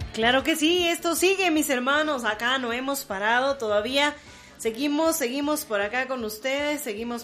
Claro que sí, esto sigue, mis hermanos, acá no hemos parado todavía, seguimos por acá con ustedes,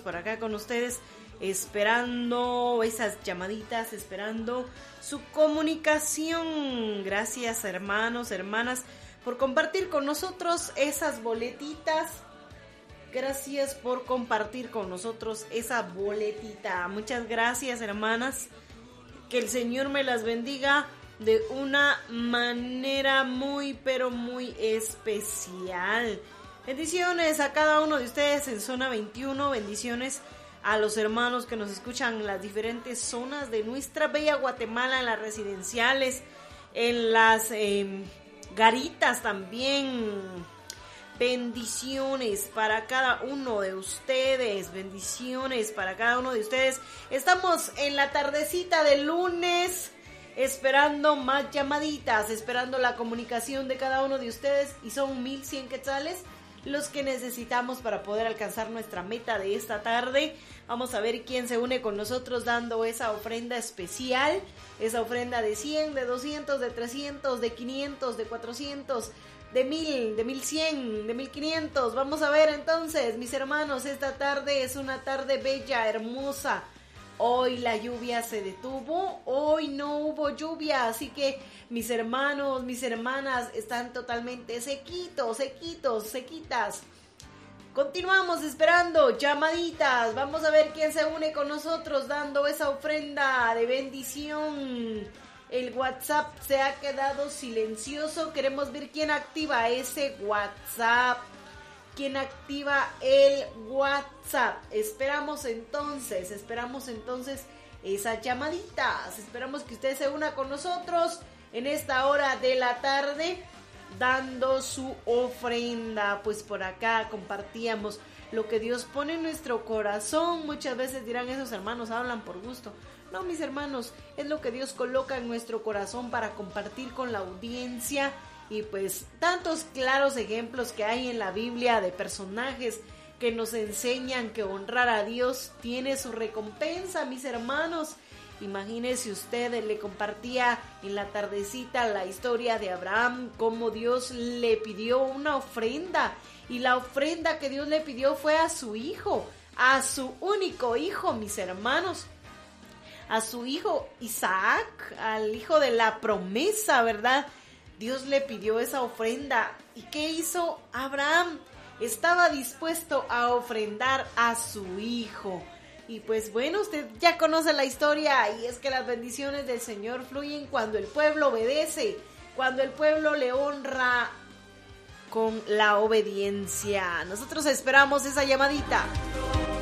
esperando esas llamaditas, esperando su comunicación. Gracias, hermanos, hermanas, por compartir con nosotros esas boletitas. Gracias por compartir con nosotros esa boletita. Muchas gracias, hermanas. Que el Señor me las bendiga de una manera muy, pero muy especial. Bendiciones a cada uno de ustedes en zona 21. Bendiciones a los hermanos que nos escuchan en las diferentes zonas de nuestra bella Guatemala, en las residenciales, en las garitas también. Bendiciones para cada uno de ustedes, bendiciones para cada uno de ustedes. Estamos en la tardecita del lunes, esperando más llamaditas, esperando la comunicación de cada uno de ustedes, y son 1100 quetzales los que necesitamos para poder alcanzar nuestra meta de esta tarde. Vamos a ver quién se une con nosotros dando esa ofrenda especial, esa ofrenda de 100, de 200, de 300, de 500, de 400, de 1000, de 1100, de 1500. Vamos a ver entonces, mis hermanos, esta tarde es una tarde bella, hermosa. Hoy la lluvia se detuvo, hoy no hubo lluvia, así que mis hermanos, mis hermanas están totalmente sequitas. Continuamos esperando llamaditas, vamos a ver quién se une con nosotros dando esa ofrenda de bendición. El WhatsApp se ha quedado silencioso, queremos ver quién activa ese WhatsApp. ¿Quién activa el WhatsApp? Esperamos entonces esas llamaditas. Esperamos que usted se una con nosotros en esta hora de la tarde dando su ofrenda. Pues por acá compartíamos lo que Dios pone en nuestro corazón. Muchas veces dirán, esos hermanos hablan por gusto. No, mis hermanos, es lo que Dios coloca en nuestro corazón para compartir con la audiencia. Y pues tantos claros ejemplos que hay en la Biblia de personajes que nos enseñan que honrar a Dios tiene su recompensa, mis hermanos. Imagínese usted, le compartía en la tardecita la historia de Abraham, cómo Dios le pidió una ofrenda, y la ofrenda que Dios le pidió fue a su hijo, a su único hijo, mis hermanos, a su hijo Isaac, al hijo de la promesa, ¿verdad? Dios le pidió esa ofrenda. ¿Y qué hizo Abraham? Estaba dispuesto a ofrendar a su hijo. Y pues bueno, usted ya conoce la historia, y es que las bendiciones del Señor fluyen cuando el pueblo obedece, cuando el pueblo le honra con la obediencia. Nosotros esperamos esa llamadita.